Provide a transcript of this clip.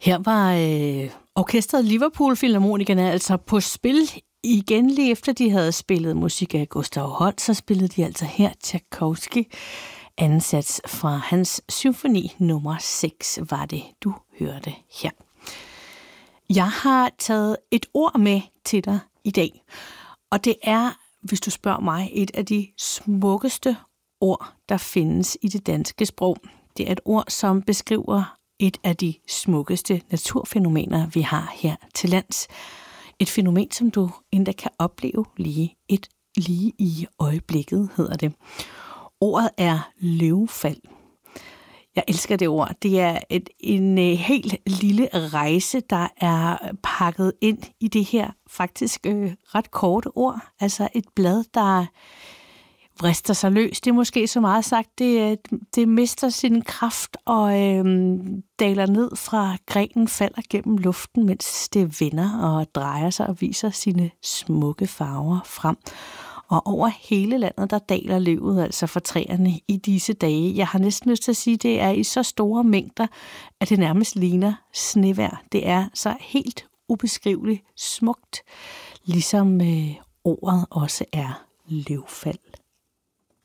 Her var orkestret Liverpool Filharmonikerne altså på spil igen, lige efter de havde spillet musik af Gustav Holst, så spillede de altså her Tchaikovsky, ansats fra hans symfoni nummer 6, var det, du hørte her. Jeg har taget et ord med til dig i dag, og det er, hvis du spørger mig, et af de smukkeste ord, der findes i det danske sprog. Det er et ord, som beskriver et af de smukkeste naturfænomener, vi har her til lands. Et fænomen, som du endda kan opleve lige i øjeblikket, hedder det. Ordet er løvfald. Jeg elsker det ord. Det er en helt lille rejse, der er pakket ind i det her faktisk ret korte ord. Altså et blad, der vrister sig løs. Det er måske så meget sagt. Det mister sin kraft og daler ned fra grenen, falder gennem luften, mens det vender og drejer sig og viser sine smukke farver frem. Og over hele landet, der daler løvet altså fra træerne i disse dage. Jeg har næsten lyst til at sige, at det er i så store mængder, at det nærmest ligner snevejr. Det er så helt ubeskriveligt smukt, ligesom ordet også er løvfald.